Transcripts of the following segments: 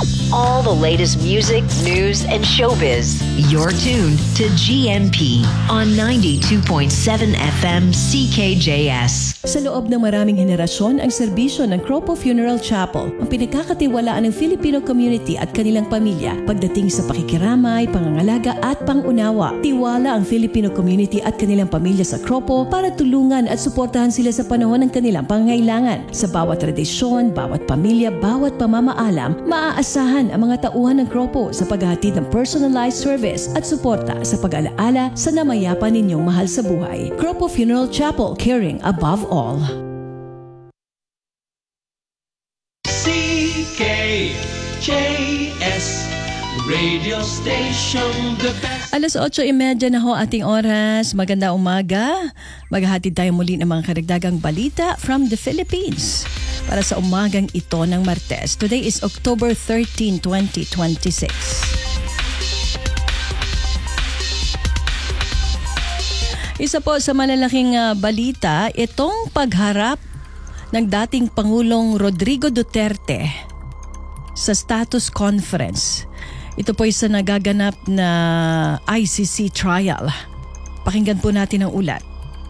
All the latest music, news, and showbiz. You're tuned to GMP on 92.7 FM CKJS. Sa loob ng maraming henerasyon, ang serbisyo ng Cropo Funeral Chapel ang pinagkakatiwalaan ng Filipino community at kanilang pamilya pagdating sa pakikiramay, pangangalaga at pangunawa. Tiwala ang Filipino community at kanilang pamilya sa Cropo para tulungan at suportahan sila sa panahon ng kanilang pangangailangan. Sa bawat tradisyon, bawat pamilya, bawat pamamaalam, maaasahan ang mga tauhan ng Cropo sa paghahatid ng personalized service at suporta sa pag-alaala sa namayapa ninyong mahal sa buhay. Cropo Funeral Chapel, caring above all. CKJS Radio Station, the best. Alas 8:30 na ho ating oras. Maganda umaga. Maghahatid tayo muli ng mga karagdagang balita from the Philippines para sa umagang ito ng Martes. Today is October 13, 2026. Isa po sa malalaking balita, itong pagharap ng dating Pangulong Rodrigo Duterte sa status conference. Ito po isa nagaganap na ICC trial. Pakinggan po natin ang ulat.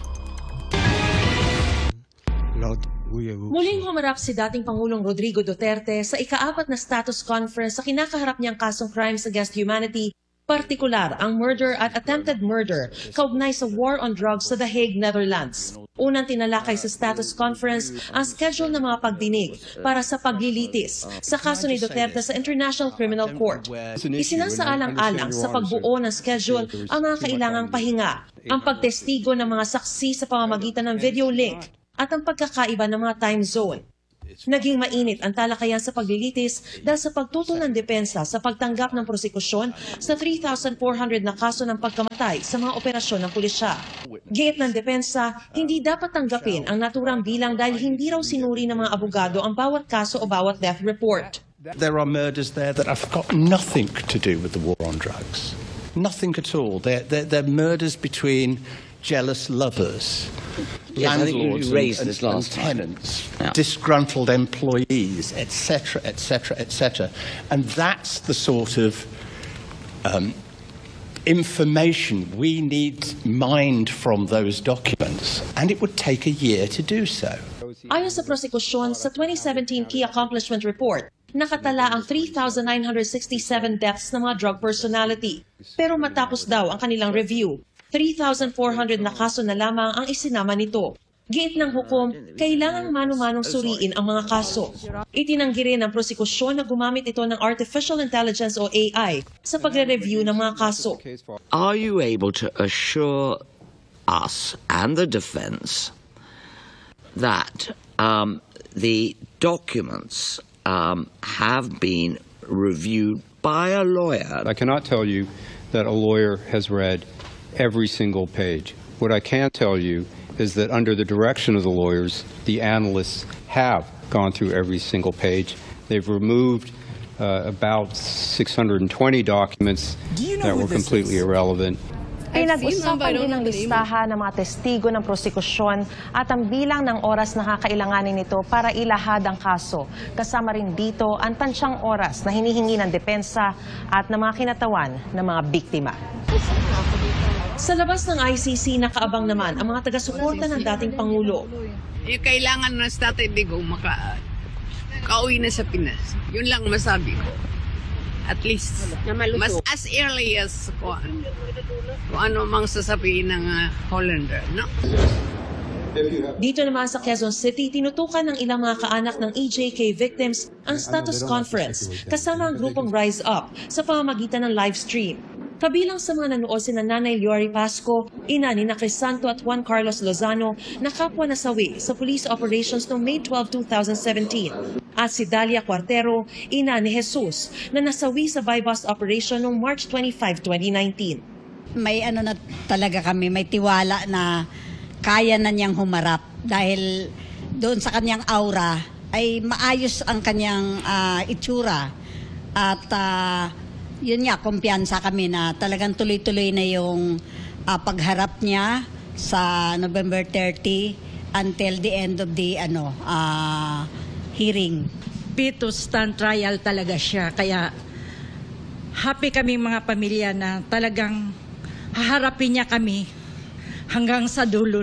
Muling humarap si dating Pangulong Rodrigo Duterte sa ika-4 na status conference sa kinakaharap niyang kasong crimes against humanity, partikular ang murder at attempted murder kaugnay sa war on drugs sa The Hague, Netherlands. Unang tinalakay sa status conference ang schedule ng mga pagdinig para sa paglilitis sa kaso ni Duterte sa International Criminal Court. Isinasaalang-alang sa pagbuo ng schedule ang mga kailangang pahinga, ang pagtestigo ng mga saksi sa pamamagitan ng video link at ang pagkakaiba ng mga time zone. Naging mainit ang talakayan sa paglilitis dahil sa pagtutol ng depensa sa pagtanggap ng prosekusyon sa 3,400 na kaso ng pagkamatay sa mga operasyon ng pulisya. Giit ng depensa, hindi dapat tanggapin ang naturang bilang dahil hindi raw sinuri ng mga abogado ang bawat kaso o bawat death report. There are murders there that have got nothing to do with the war on drugs. Nothing at all. They're murders between jealous lovers, landlords and tenants, disgruntled employees, etc., etc., etc. And that's the sort of information we need mined from those documents, and it would take a year to do so. Ayon sa prosekusyon, sa 2017 Key Accomplishment Report, nakatala ang 3,967 deaths ng mga drug personality. Pero matapos daw ang kanilang review, 3,400 na kaso na lamang ang isinama nito. Giit ng hukom, kailangang mano-manong suriin ang mga kaso. Itinanggi rin ng prosekusyon na gumamit ito ng artificial intelligence o AI sa pagre-review ng mga kaso. Are you able to assure us and the defense that the documents have been reviewed by a lawyer? I cannot tell you that a lawyer has read every single page. What I can tell you is that under the direction of the lawyers, the analysts have gone through every single page. They've removed about 620 documents that were completely irrelevant. Pinag-usapan din ang listahan ng mga testigo ng prosekusyon at ang bilang ng oras na kakailanganin nito para ilahad ang kaso. Kasama rin dito ang tansyang oras na hinihingi ng depensa at ng mga kinatawan ng mga biktima. Sa labas ng ICC, nakaabang naman ang mga taga-suporta ng dating Pangulo. Kailangan na sa Tatay Digong makauwi na sa Pinas. Yun lang masabi ko. At least, mas as early as kung ano mang sasabihin ng Hollander, no? Dito naman sa Quezon City, tinutukan ng ilang mga kaanak ng EJK victims ang status conference kasama ang grupong Rise Up sa pamamagitan ng live stream. Kabilang sa mga nanood sina Nanay Liori Pasco, ina ni na Crisanto at Juan Carlos Lozano na kapwa nasawi sa police operations noong May 12, 2017. At si Dalia Cuartero, ina ni Jesus, na nasawi sa buy-bust operation noong March 25, 2019. May na talaga kami, may tiwala na kaya na niyang humarap dahil doon sa kanyang aura ay maayos ang kanyang itsura at yun nga, kumpiyansa kami na talagang tuloy-tuloy na yung pagharap niya sa November 30 until the end of the hearing. fit to stand trial talaga siya. Kaya happy kami mga pamilya na talagang haharapin niya kami hanggang sa dulo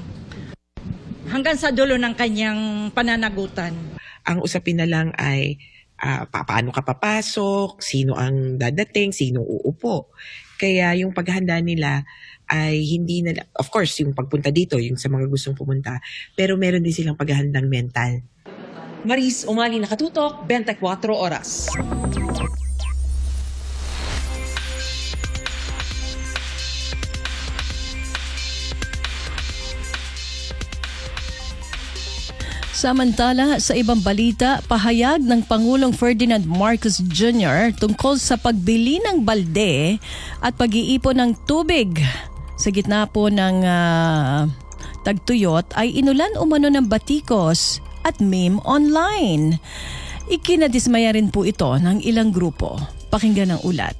ng kanyang pananagutan. Ang usapin na lang ay paano ka papasok, sino ang dadating, sino uupo. Kaya yung paghahanda nila ay hindi na, of course, yung pagpunta dito, yung sa mga gustong pumunta, pero meron din silang paghahandang mental. Maris Umali, Nakatutok, 24 Oras. Samantala, sa ibang balita, pahayag ng Pangulong Ferdinand Marcos Jr. tungkol sa pagbili ng balde at pag-iipon ng tubig sa gitna po ng tagtuyot ay inulan umano ng batikos at meme online. Ikinadismaya rin po ito ng ilang grupo. Pakinggan ang ulat.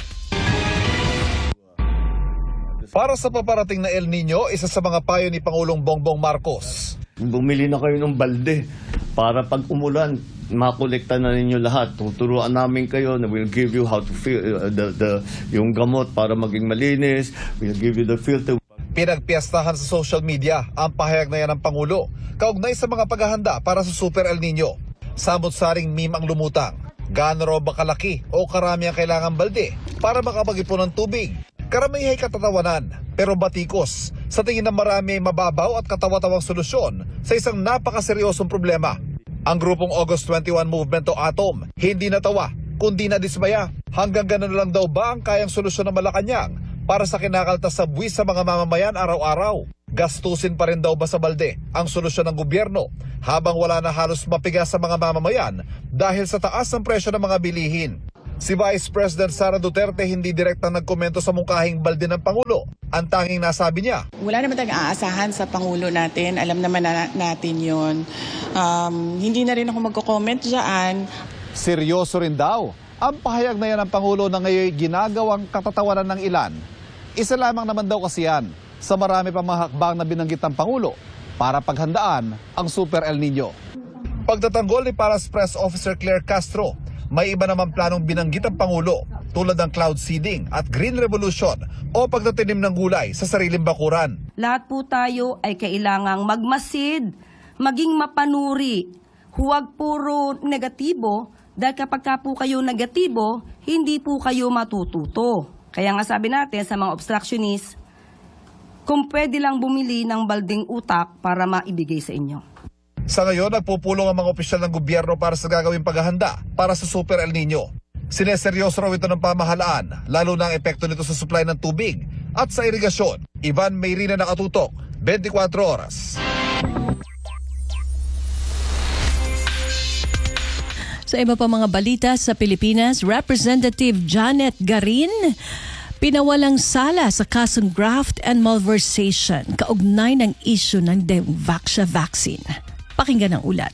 Para sa paparating na El Nino, isa sa mga payo ni Pangulong Bongbong Marcos. Bumili na kayo ng balde para pag umulan, makolekta na ninyo lahat. Tuturuan namin kayo na we'll give you how to feel yung gamot para maging malinis. We'll give you the filter. Pinagpiyastahan sa social media ang pahayag na yan ng Pangulo kaugnay sa mga paghahanda para sa Super El Nino. Samot-saring meme ang lumutang. Gaano raw ba kalaki o karami ang kailangan balde para makapag-ipon ng tubig? Karamihay katatawanan, pero batikos. Sa tingin ng marami ay mababaw at katawa-tawang solusyon sa isang napakaseryosong problema. Ang grupong August 21 Movement o ATOM, hindi natawa, kundi nadismaya. Hanggang ganun lang daw ba ang kayang solusyon ng Malacanang para sa kinakaltas sa buwis sa mga mamamayan araw-araw? Gastusin pa rin daw ba sa balde ang solusyon ng gobyerno habang wala na halos mapigas sa mga mamamayan dahil sa taas ng presyo ng mga bilihin? Si Vice President Sara Duterte hindi direktang nagkomento sa mungkahing balde ng Pangulo. Ang tanging nasabi niya, wala naman tayong aasahan sa Pangulo natin. Alam naman natin yun. Hindi na rin ako magko-comment dyan. Seryoso rin daw ang pahayag na yan ng Pangulo na ngayon ginagawang katatawanan ng ilan. Isa lamang naman daw kasi yan sa marami pang mga hakbang na binanggit ng Pangulo para paghandaan ang Super El Nino. Pagtatanggol ni Paras Press Officer Claire Castro, may iba naman planong binanggit ang Pangulo tulad ng cloud seeding at green revolution o pagtatanim ng gulay sa sariling bakuran. Lahat po tayo ay kailangang magmasid, maging mapanuri. Huwag puro negatibo dahil kapag po kayo negatibo, hindi po kayo matututo. Kaya nga sabi natin sa mga obstructionists, kung pwede lang bumili ng balding utak para maibigay sa inyo. Sa ngayon, nagpupulong ang mga opisyal ng gobyerno para sa gagawing paghahanda para sa Super El Nino. Sineseryoso raw ito ng pamahalaan, lalo na ang epekto nito sa supply ng tubig at sa irigasyon. Ivan Mayrina, Nakatutok, 24 Oras. Sa iba pa mga balita sa Pilipinas, Representative Janet Garin pinawalang sala sa kasong graft and malversation kaugnay ng issue ng Dengvaxia vaccine. Pakinggan ang ulat.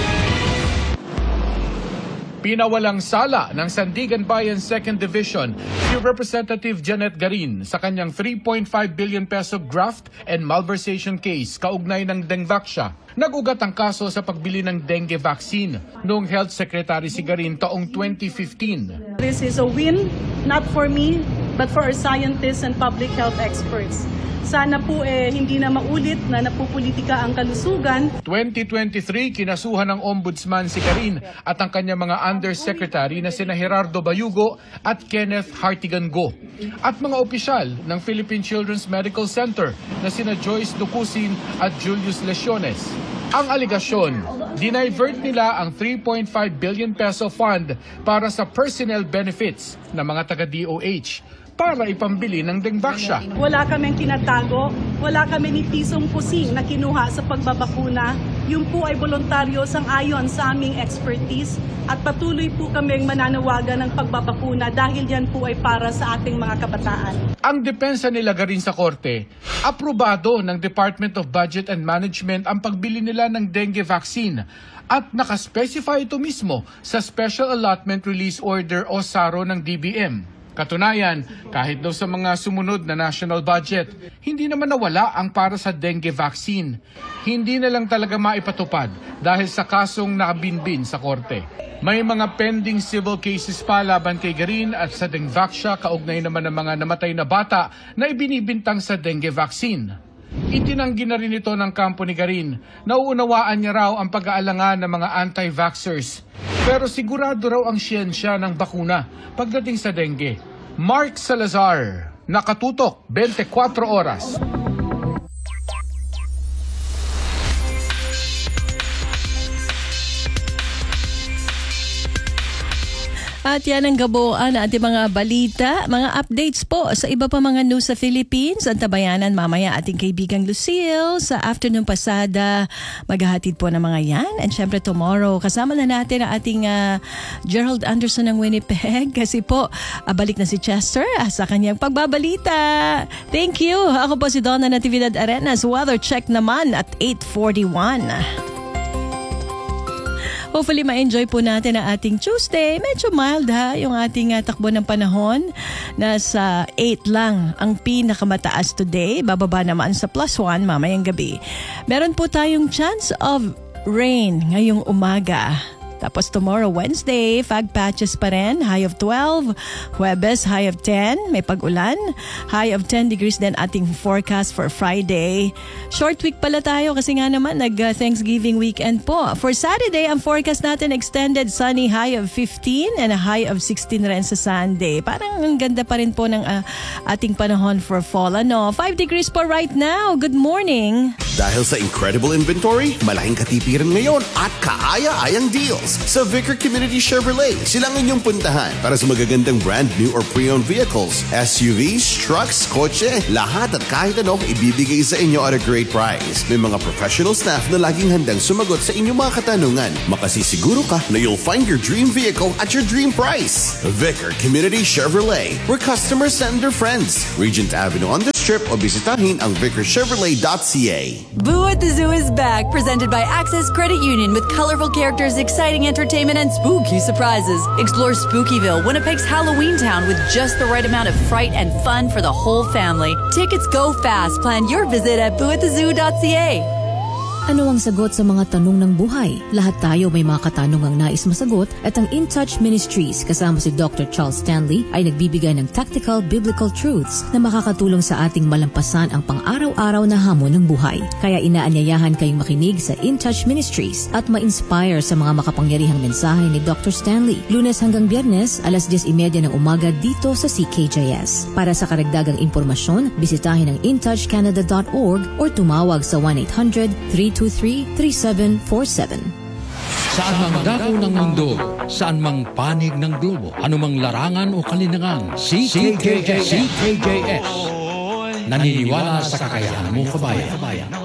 Pinawalang sala ng Sandigan Bayan 2nd Division si Representative Janet Garin sa kanyang 3.5 billion peso graft and malversation case kaugnay ng Dengvaxia. Nag-ugat ang kaso sa pagbili ng dengue vaccine noong Health Secretary si Garin taong 2015. This is a win, not for me, but for our scientists and public health experts. Sana po hindi na maulit na napupolitika ang kalusugan. 2023, kinasuhan ng Ombudsman si Garin at ang kanyang mga undersecretary na sina Gerardo Bayugo at Kenneth Hartigan-Go at mga opisyal ng Philippine Children's Medical Center na sina Joyce Ducusin at Julius Lesiones. Ang aligasyon, dinivert nila ang 3.5 billion peso fund para sa personnel benefits ng mga taga-DOH para ipambili ng Dengvaxia. Wala kaming tinatago, wala kami ni pisong pusing na kinuha sa pagbabakuna. Yun po ay voluntaryo sang-ayon sa aming expertise at patuloy po kaming mananawagan ng pagbabakuna dahil yan po ay para sa ating mga kabataan. Ang depensa nila Garin sa korte, aprobado ng Department of Budget and Management ang pagbili nila ng dengue vaccine at nakaspecify ito mismo sa Special Allotment Release Order o SARO ng DBM. Katunayan, kahit daw sa mga sumunod na national budget, hindi naman nawala ang para sa dengue vaccine. Hindi na lang talaga maipatupad dahil sa kasong nakabinbin sa korte. May mga pending civil cases pa laban kay Garin at sa Dengvaxia kaugnay naman ng mga namatay na bata na ibinibintang sa dengue vaccine. Itinanggi na rin ito ng kampo ni Garin. Nauunawaan niya raw ang pag-aalangan ng mga anti-vaxxers. Pero sigurado raw ang siyensya ng bakuna pagdating sa dengue. Mark Salazar, Nakatutok, 24 Oras. At yan ang gabuan na ating mga balita, mga updates po sa iba pa mga news sa Philippines. Ang tabayanan mamaya ating kaibigang Lucille sa afternoon pasada. Maghahatid po ng mga yan. And syempre tomorrow, kasama na natin ang ating Gerald Anderson ng Winnipeg. Kasi po, balik na si Chester sa kanyang pagbabalita. Thank you. Ako po si Donna Natividad Arenas. Weather check naman at 8:41. Hopefully ma-enjoy po natin ang ating Tuesday. Medyo mild yung ating takbo ng panahon. Nasa 8 lang ang pinakamataas today. Bababa naman sa +1 mamayang gabi. Meron po tayong chance of rain ngayong umaga. Tapos tomorrow, Wednesday, fog patches pa rin, high of 12. Huwebes, high of 10, may pag-ulan. High of 10 degrees din ating forecast for Friday. Short week pala tayo kasi nga naman nag-Thanksgiving weekend po. For Saturday, ang forecast natin extended sunny, high of 15 and a high of 16 rin sa Sunday. Parang ang ganda pa rin po ng ating panahon for fall. 5 degrees po right now. Good morning. Dahil sa incredible inventory, malaking katipiran ngayon at kaaya-ayang deals sa Vicar Community Chevrolet. Sila ang inyong puntahan para sa magagandang brand new or pre-owned vehicles, SUVs, trucks, kotse, lahat at kahit ano ibibigay sa inyo at a great price. May mga professional staff na laging handang sumagot sa inyong mga katanungan. Makasisiguro ka na you'll find your dream vehicle at your dream price. Vicar Community Chevrolet, where customers send their friends. Regent Avenue on the Strip o bisitahin ang vicarchevrolet.ca. Boo at the Zoo is back, presented by Access Credit Union with colorful characters, exciting entertainment, and spooky surprises. Explore Spookyville, Winnipeg's Halloween town with just the right amount of fright and fun for the whole family. Tickets go fast. Plan your visit at booatthezoo.ca. Ano ang sagot sa mga tanong ng buhay? Lahat tayo may mga katanungang nais masagot at ang In Touch Ministries kasama si Dr. Charles Stanley ay nagbibigay ng tactical biblical truths na makakatulong sa ating malampasan ang pang-araw-araw na hamon ng buhay. Kaya inaanyayahan kayong makinig sa In Touch Ministries at ma-inspire sa mga makapangyarihang mensahe ni Dr. Stanley. Lunes hanggang Biyernes, alas 10:30 ng umaga dito sa CKJS. Para sa karagdagang impormasyon, bisitahin ang intouchcanada.org or tumawag sa 1-800-323-3747. Saan mang dako ng mundo, saan mang panig ng globo, anumang larangan o kalinangan, CKJS naniniwala sa kakayahan mo, kabayan.